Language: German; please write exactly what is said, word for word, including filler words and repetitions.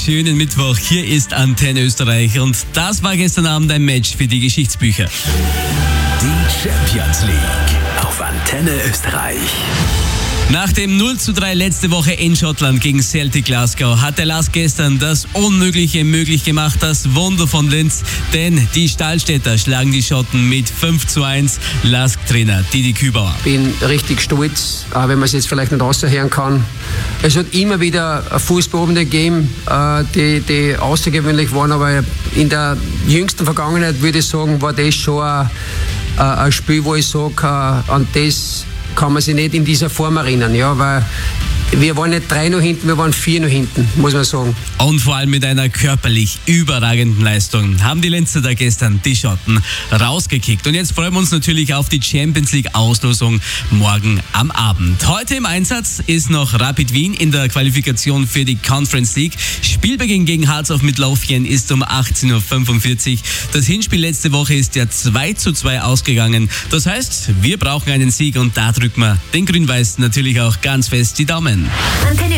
schönen Mittwoch. Hier ist Antenne Österreich und das war gestern Abend ein Match für die Geschichtsbücher. Die Champions League auf Antenne Österreich. Nach dem null zu drei letzte Woche in Schottland gegen Celtic Glasgow hat der Lask gestern das Unmögliche möglich gemacht, das Wunder von Linz. Denn die Stahlstädter schlagen die Schotten mit fünf zu eins. Lask-Trainer Didi Kübauer. Ich bin richtig stolz, auch wenn man es jetzt vielleicht nicht raushören kann. Es hat immer wieder Fußballabende gegeben, die, die außergewöhnlich waren, aber in der jüngsten Vergangenheit würde ich sagen, war das schon ein, ein Spiel, wo ich sage, an das kann man sich nicht in dieser Form erinnern, ja, weil wir waren nicht drei noch hinten, wir waren vier noch hinten, muss man sagen. Und vor allem mit einer körperlich überragenden Leistung haben die Linzer da gestern die Schotten rausgekickt. Und jetzt freuen wir uns natürlich auf die Champions League Auslosung morgen am Abend. Heute im Einsatz ist noch Rapid Wien in der Qualifikation für die Conference League. Spielbeginn gegen Hearts of Midlothian ist um achtzehn Uhr fünfundvierzig. Das Hinspiel letzte Woche ist ja zwei zu zwei ausgegangen. Das heißt, wir brauchen einen Sieg und da drücken wir den Grün-Weiß natürlich auch ganz fest die Daumen. Antenne